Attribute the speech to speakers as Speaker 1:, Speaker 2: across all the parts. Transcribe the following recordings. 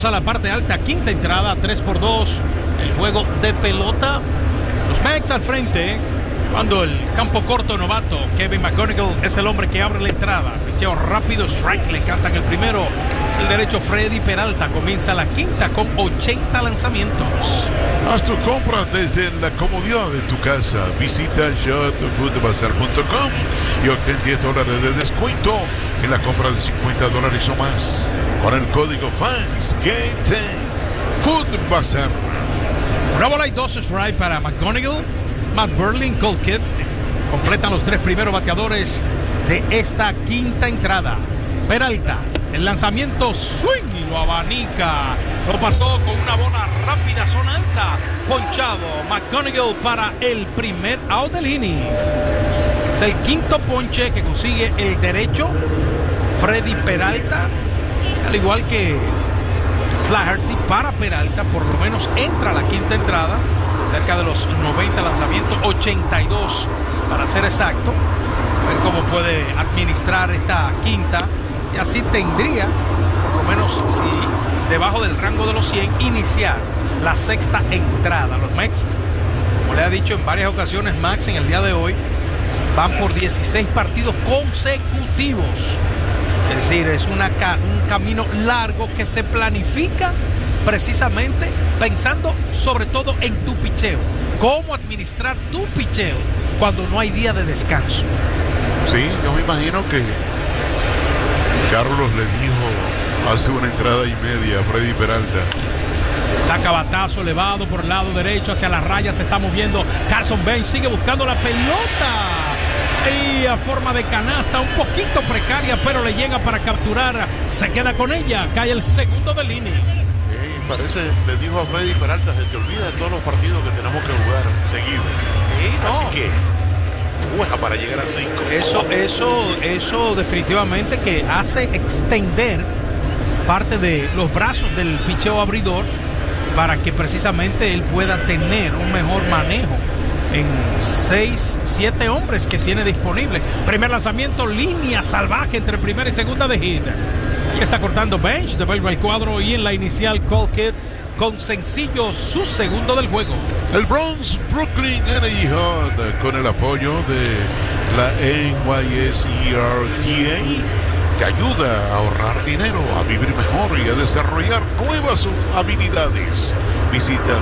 Speaker 1: A la parte alta, quinta entrada, 3-2, el juego de pelota. Los Mex al frente, cuando el campo corto novato Kevin McGonigal es el hombre que abre la entrada. Picheo rápido, strike, le encantan el primero. El derecho Freddy Peralta comienza la quinta con 80 lanzamientos.
Speaker 2: Haz tu compra desde la comodidad de tu casa. Visita shotfoodbazar.com y obtén $10 de descuento en la compra de $50 o más. Con el código FANS Food Bazar.
Speaker 1: Una bola y 2 strike para McGonigal. Matt Burley, Colt Kidd completan los 3 primeros bateadores de esta quinta entrada. Peralta, el lanzamiento swing y lo abanica. Lo pasó con una bola rápida, zona alta. Ponchado McGonigal para el primer out del inning. Es el quinto ponche que consigue el derecho Freddy Peralta. Al igual que Flaherty, para Peralta por lo menos entra a la quinta entrada. Cerca de los 90 lanzamientos, 82 para ser exacto. A ver cómo puede administrar esta quinta. Y así tendría, por lo menos si debajo del rango de los 100, iniciar la sexta entrada. Los Mex, como le ha dicho en varias ocasiones Max en el día de hoy, van por 16 partidos consecutivos. Es decir, es un camino largo que se planifica precisamente pensando sobre todo en tu picheo. Cómo administrar tu picheo cuando no hay día de descanso.
Speaker 2: Sí, yo me imagino que Carlos le dijo hace una entrada y media a Freddy Peralta.
Speaker 1: Saca batazo elevado por el lado derecho hacia las rayas, se está moviendo Carson Bench, sigue buscando la pelota y a forma de canasta un poquito precaria, pero le llega para capturar, se queda con ella, cae el segundo del inning.
Speaker 2: Parece, le dijo a Freddy Peralta, se te olvida de todos los partidos que tenemos que jugar seguidos. Así que juega para llegar a 5.
Speaker 1: Eso definitivamente que hace extender parte de los brazos del picheo abridor para que precisamente él pueda tener un mejor manejo en 6, 7 hombres que tiene disponible. Primer lanzamiento, línea salvaje entre primera y segunda de hit. Ahí está cortando Bench, devuelve al cuadro y en la inicial Colt Kidd con sencillo su segundo del juego.
Speaker 2: El Bronx Brooklyn Energy Hub, con el apoyo de la NYSERDA, te ayuda a ahorrar dinero, a vivir mejor y a desarrollar nuevas habilidades. Visita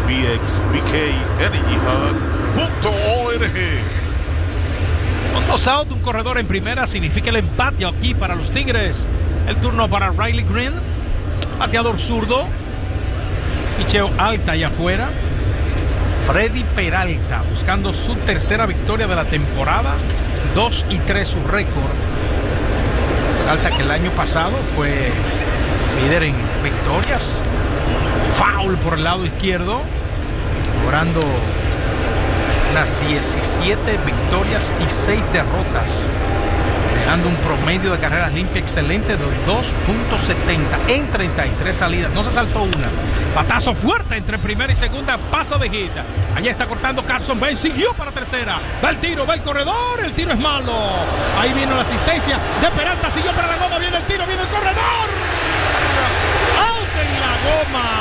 Speaker 2: bxbkenergyhub.org.
Speaker 1: Con 2 out, un corredor en primera significa el empate aquí para los Tigres. El turno para Riley Green, bateador zurdo, picheo alta y afuera. Freddy Peralta buscando su tercera victoria de la temporada, 2-3 su récord. Peralta, que el año pasado fue líder en victorias. Foul por el lado izquierdo, logrando unas 17 victorias y 6 derrotas, dejando un promedio de carreras limpias excelente de 2.70 en 33 salidas. No se saltó una. Batazo fuerte entre primera y segunda, pasa de hit. Allá está cortando Carson Bench, siguió para tercera. Va el tiro, va el corredor, el tiro es malo. Ahí viene la asistencia de Peralta, siguió para la goma, viene el tiro, viene el corredor. Out en la goma.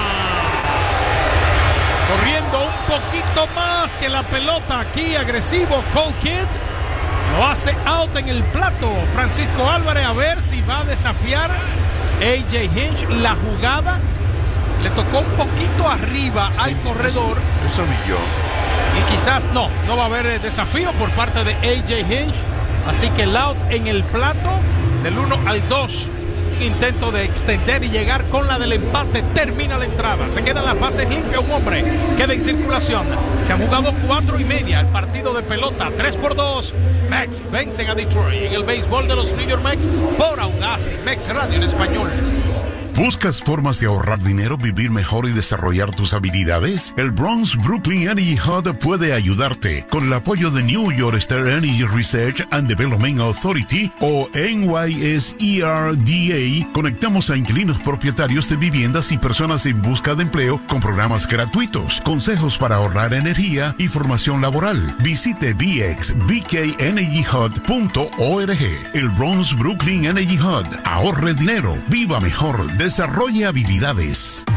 Speaker 1: Corriendo un poquito más que la pelota aquí, agresivo Colt Kidd. Lo hace out en el plato. Francisco Álvarez, a ver si va a desafiar AJ Hinch. La jugada le tocó un poquito arriba al corredor.
Speaker 2: Eso vi yo.
Speaker 1: Y quizás no va a haber desafío por parte de AJ Hinch. Así que el out en el plato del 1 al 2. Intento de extender y llegar con la del empate. Termina la entrada, se quedan las bases limpias, un hombre queda en circulación. Se han jugado 4:30 el partido de pelota, 3-2. Mex vencen a Detroit en el béisbol de los New York Mets por Audacy Mex Radio en español.
Speaker 3: ¿Buscas formas de ahorrar dinero, vivir mejor y desarrollar tus habilidades? El Bronx Brooklyn Energy Hub puede ayudarte. Con el apoyo de New York State Energy Research and Development Authority o NYSERDA, conectamos a inquilinos propietarios de viviendas y personas en busca de empleo con programas gratuitos, consejos para ahorrar energía y formación laboral. Visite bxbkenergyhub.org. El Bronx Brooklyn Energy Hub. Ahorre dinero, viva mejor, Desarrolle habilidades.